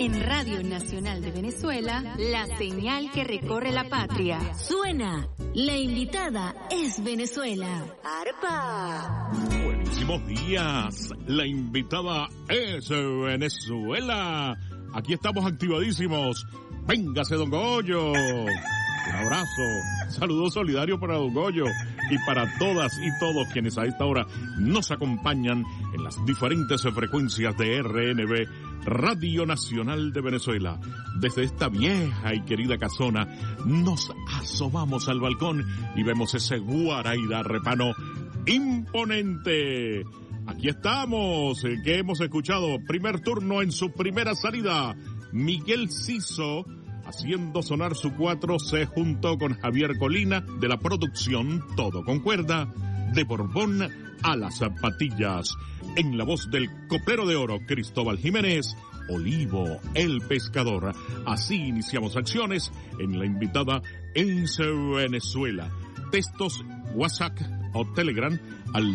En Radio Nacional de Venezuela, la señal que recorre la patria. Suena, la invitada es Venezuela. ¡Arpa! Buenísimos días, la invitada es Venezuela. Aquí estamos activadísimos. Véngase, don Goyo. Un abrazo, saludo solidario para don Goyo y para todas y todos quienes a esta hora nos acompañan en las diferentes frecuencias de RNB, Radio Nacional de Venezuela. Desde esta vieja y querida casona nos asomamos al balcón y vemos ese Guaraíra Repano imponente. Aquí estamos, que hemos escuchado primer turno en su primera salida, Miguel Ciso, haciendo sonar su 4C junto con Javier Colina de la producción Todo con Cuerda, de Borbón a las zapatillas. En la voz del coplero de oro Cristóbal Jiménez, Olivo, el pescador. Así iniciamos acciones en la invitada es Venezuela. Textos WhatsApp o Telegram al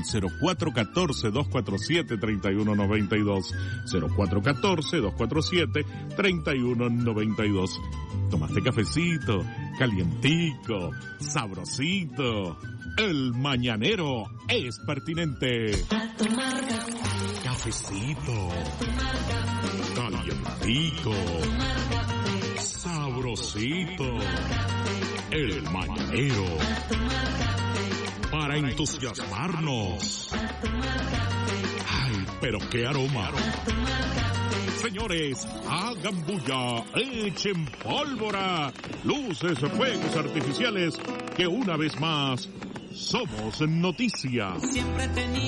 0414-247-3192. 0414-247-3192. Tomaste cafecito, calientico, sabrosito. El mañanero es pertinente. Cafecito, calientico, sabrosito. El mañanero, para entusiasmarnos. ¡Ay, pero qué aroma! Señores, hagan bulla, echen pólvora, luces, fuegos artificiales, que una vez más somos noticia. Siempre tenía